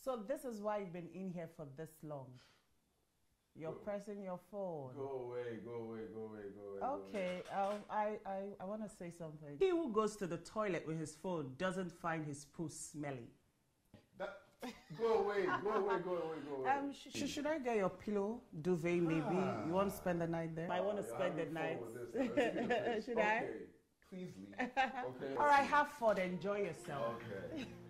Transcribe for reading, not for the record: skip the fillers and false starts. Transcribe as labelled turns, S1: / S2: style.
S1: So this is why you've been in here for this long. You're pressing your phone.
S2: Go away, go away, go away, go away.
S1: Okay, I want to say something. He who goes to the toilet with his phone doesn't find his poo smelly.
S2: Go away, go away, go away, go away.
S1: Should I get your pillow, duvet maybe? You want to spend the night there? I want to spend the night. Should I?
S2: Okay, please leave. Okay.
S1: All right, have fun, enjoy yourself.
S2: Okay.